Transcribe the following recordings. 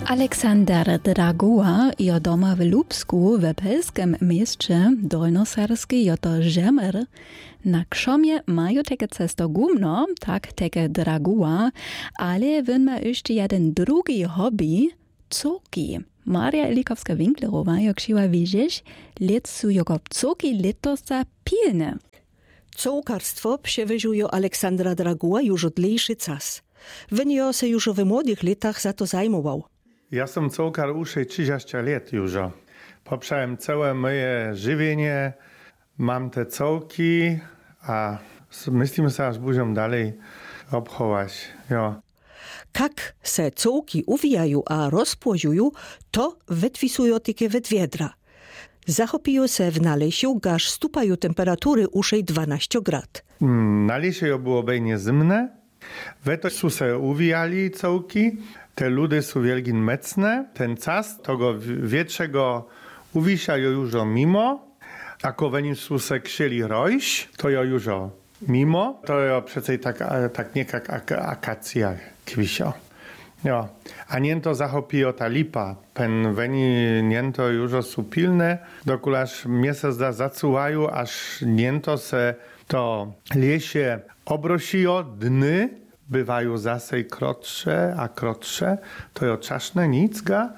Aleksander Dragua jo doma w Lubsku w pelskim mieście Dolnosersky jo to Žemer. Na krzomie mają takie cesto gumno, tak takie Dragua, ale wyn ma jeszcze jeden drugi hobby, coki. Maria Ilikowska-Winklerowa, jak siła widzisz, let su jego coki letosa pilne. Cołkarstwo przewyżuje Aleksandra Dragua już od dlejszy czas. Wynio se już w młodych latach za to zajmował. Ja som cołkar už 30 lat już. Poprzałem całe moje żywienie, mam te cołki, a myślimy sobie, aż będziemy dalej obchować. Jo. Jak se cołki uwijają a rozpłodziują, to wytwisują takie wetwiedra. Zachopiją se w nalesiu, gaż stupają temperatury uszej 12 grad. Nalesie było bejnie zimne, we to su se uwijali cołki, te ludy są wielgin mecne, ten czas tego wietrzego uwisają już mimo, ako wenim su se ksieli rojś, to jo już mimo, to jo przecież tak nie jak akacja kwisio. Jo. A niento zachopiło ta lipa, pen weni niento już są pilne, dokulaż mnie se zda zacuwają, aż niento se to lesie obrosiło, dny bywają zase krótsze, a krótsze, to jo czaszne nicga.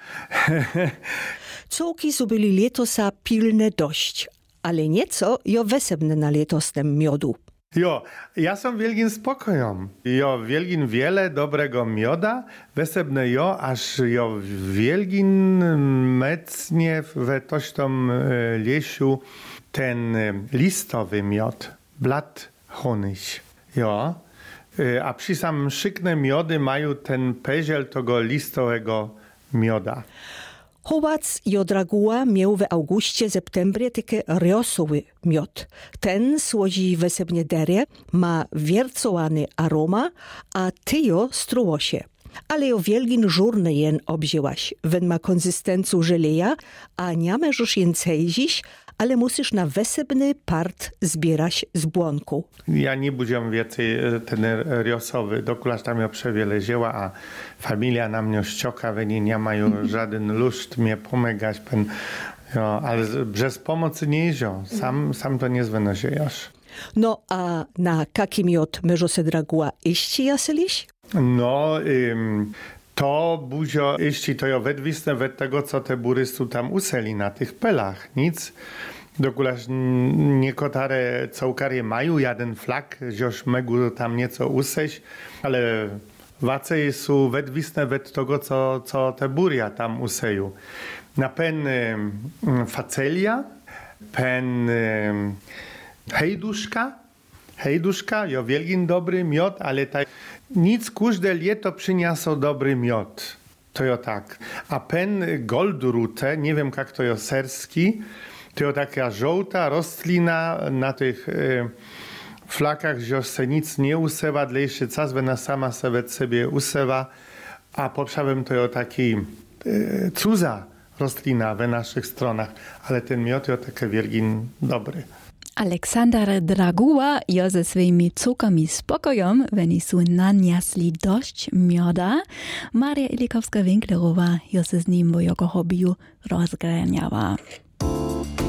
Cołki są byli letosa pilne dość, ale nieco jo wesebne na letosnym miodu. Jo, ja som wielgin spokojom. Jo, wielgin wiele dobrego mioda, wesebne jo, aż jo wielgin mecnie we tośtom lesiu ten listowy miod, blat honyś. Jo, a przy samym szykne miody mają ten peziel tego listowego mioda. Chowac jo Dragua miał w augustie, septembrie takie riosowy miod. Ten słodzi wesebnie derje, ma wiercowany aroma, a tyjo struło się. Ale jo wielgin żurny jen obzięłaś. Wen ma konsystencu żeleja, a nie możesz jen cejzić, ale musisz na wesebny part zbierać z błonku. Ja nie budziam więcej ten riosowy, dokulaż tam jo przewiele zieła, a familia na mnie ścioka, weni nie mają żaden luszt mnie pomagać, ale bez pomocy nie jeżdżą, sam to nie zwynosiejasz. No a na jaki miod może se Dragua iść jaseliś? No, to buzio, jeśli to jo wedwisne wed tego, co te burystu tam useli na tych pelach, nic. Dokulaż niekotare cołkarie mają jeden flak, żoż megu tam nieco useś, ale wacej są wedwisne wed tego, co te buria tam useją. Na pen facelia, pen hejduszka, jo wielgin dobry miod, ale tak nic każde lieto przyniosło dobry miod. To jo tak. A pen goldrute, nie wiem jak to jo serski, to jo taka żółta roślina na tych flakach, że se nic nie usewa, dla jeszcze czas, ona sama sobie usewa, a poprzałem to jo taki cudza roślina w naszych stronach, ale ten miod jo taki wielgin dobry. Aleksander Dragua jo ze swoimi cukami spokojom, weni su naniasli dość mioda. Maria Ilikowska-Winklerowa jo se z nim bo jako hobiju rozgraniała.